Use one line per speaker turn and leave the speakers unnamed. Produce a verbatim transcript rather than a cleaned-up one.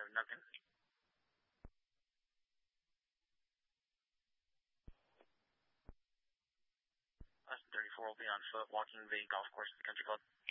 nothing. Austin thirty-four will be on foot walking the golf course at the country club.